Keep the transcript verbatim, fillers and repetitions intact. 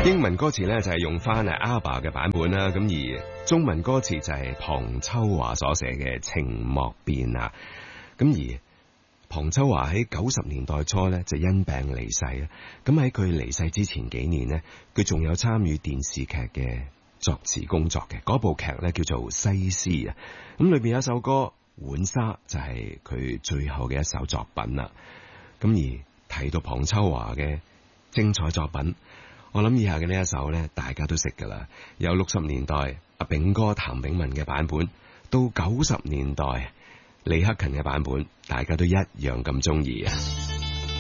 英文歌詞咧就係用翻係 ABBA 嘅版本啦，咁而中文歌詞就係龐秋華所寫嘅《情莫變》啊。咁而龐秋華喺九十年代初咧就因病離世啊。咁喺佢離世之前幾年呢，佢仲有參與電視劇嘅作詞工作嘅。嗰部劇咧叫做《西施》啊。咁裏邊有一首歌《浣紗》就係佢最後嘅一首作品啦。咁而提到龐秋華嘅精彩作品，我諗以下嘅呢一首呢，大家都識噶啦。由六十年代阿炳哥譚炳文嘅版本，到九十年代李克勤嘅版本，大家都一樣咁中意啊。